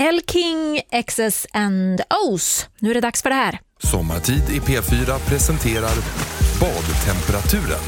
Elle King, X's and O's. Nu är det dags för det här. Sommartid i P4 presenterar badtemperaturen.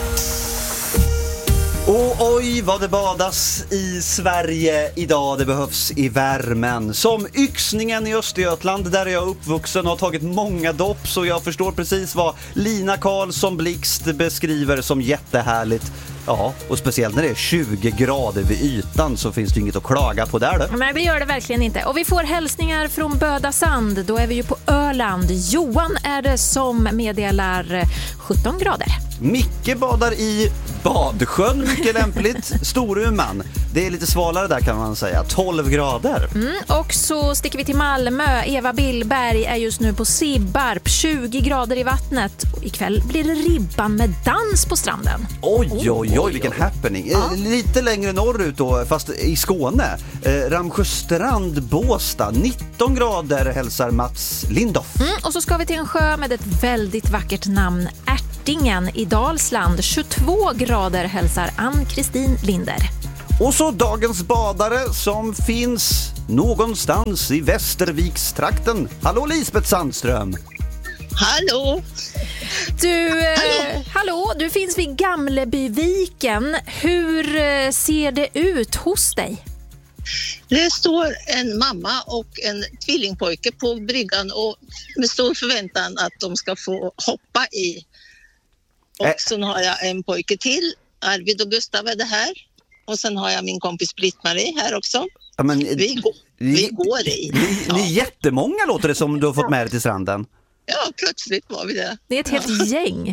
Oj, vad det badas i Sverige idag. Det behövs i värmen. Som Yxningen i Östergötland, där jag är uppvuxen och har tagit många dopp, så jag förstår precis vad Lina Karlsson Blixt beskriver som jättehärligt. Ja, och speciellt när det är 20 grader vid ytan så finns det inget att klaga på där då. Men vi gör det verkligen inte. Och vi får hälsningar från Bödasand. Då är vi ju på Öland. Johan är det som meddelar 17 grader. Micke badar i Badsjön, mycket lämpligt. Storuman, det är lite svalare där kan man säga, 12 grader. Och så sticker vi till Malmö. Eva Billberg är just nu på Sibbarp, 20 grader i vattnet. Och ikväll blir det ribban med dans på stranden. Oj, vilken happening. Lite längre norrut då, fast i Skåne. Ramsjöstrand, Båstad, 19 grader hälsar Mats Lindorff. Och så ska vi till en sjö med ett väldigt vackert namn, Ärtingen i Dalsland. 22 grader hälsar Ann-Kristin Linder. Och så dagens badare som finns någonstans i Västervikstrakten. Hallå Lisbeth Sandström. Hallå! Hallå, du finns vid Gamlebyviken. Hur ser det ut hos dig? Det står en mamma och en tvillingpojke på bryggan och med stor förväntan att de ska få hoppa i. Och sen har jag en pojke till, Arvid och Gustav är det här. Och sen har jag min kompis Britt-Marie här också. Ja, men, vi går i. Ni är jättemånga låter det som du har fått med dig till stranden. Ja, plötsligt var vi det. Det är ett helt gäng.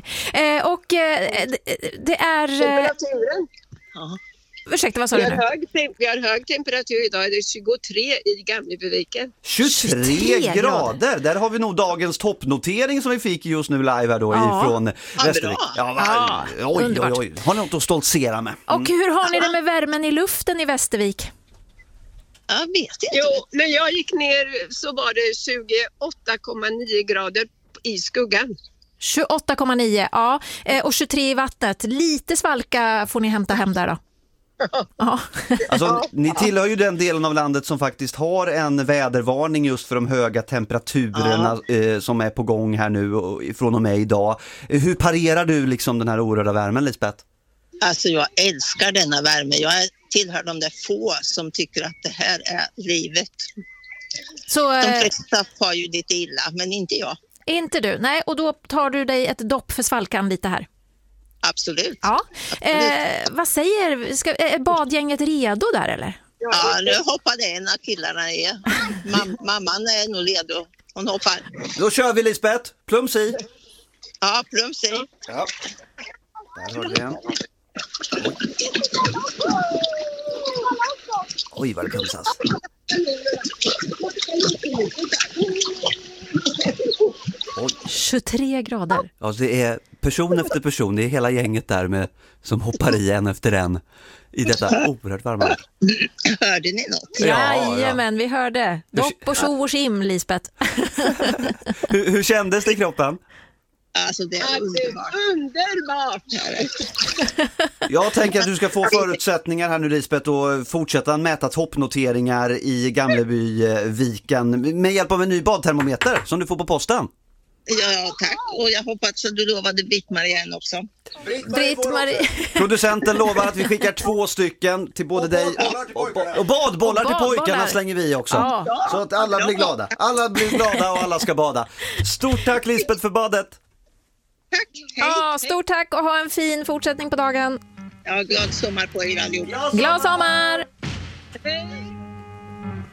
Det är... Temperaturen. Ja. Ursäkta, vad sa du nu? Vi har hög temperatur idag. Det är 23 i Gamlebyviken. 23 grader. Där har vi nog dagens toppnotering som vi fick just nu live här då ifrån Västervik. Oj. Har ni något att stoltsera med? Och hur har ni det med värmen i luften i Västervik? Jag vet inte. Jo, när jag gick ner så var det 28,9 grader i skuggan. 28,9, ja. Och 23 i vattnet. Lite svalka får ni hämta hem där då. Ja. Alltså, ni tillhör ju den delen av landet som faktiskt har en vädervarning just för de höga temperaturerna som är på gång här nu och från och med idag. Hur parerar du liksom den här oerhörda värmen, Lisbeth? Alltså jag älskar denna värme. Jag tillhör de där få som tycker att det här är livet. Så, de flesta har ju lite illa, men inte jag. Inte du? Nej, och då tar du dig ett dopp för svalkan lite här. Absolut. Ja. Vad säger, är badgänget redo där eller? Ja, nu hoppade en av killarna i. Mamman är nog redo. Hon hoppar. Då kör vi Lisbeth. Plums i. Ja, plums i. Ja. Där har vi en. Oj, vad det plumsas. 23 grader. Ja, det är person efter person. Det är hela gänget där som hoppar i en efter en i detta oerhört varma. Hörde ni något? Jajamän, vi hörde. Dopp och tjo och sim, Lisbeth. hur kändes det i kroppen? Alltså det är underbart. Jag tänker att du ska få förutsättningar här nu, Lisbeth, och fortsätta mäta toppnoteringar i Gamlebyviken med hjälp av en ny badtermometer som du får på posten. Ja, tack. Och jag hoppas att du lovade Britt-Marie en också. Britt-Marie. Producenten lovar att vi skickar 2 stycken till både dig och badbollar till pojkarna slänger vi också. Ja. Så att alla blir glada. Alla blir glada och alla ska bada. Stort tack Lisbeth för badet. Tack. Hej. Ja, stort tack och ha en fin fortsättning på dagen. Ja, glad sommar på er allihop. Glad sommar! Hej.